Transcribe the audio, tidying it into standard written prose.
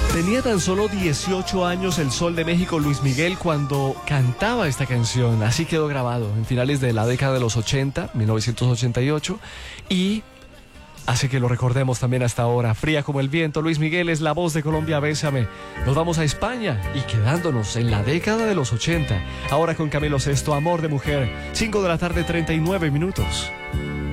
Tenía tan solo 18 años el Sol de México, Luis Miguel, cuando cantaba esta canción. Así quedó grabado en finales de la década de los 80, 1988, y hace que lo recordemos también hasta ahora. Fría como el viento, Luis Miguel es la voz de Colombia, Bésame. Nos vamos a España y quedándonos en la década de los 80. Ahora con Camilo Sesto, Amor de Mujer, 5 de la tarde, 39 minutos.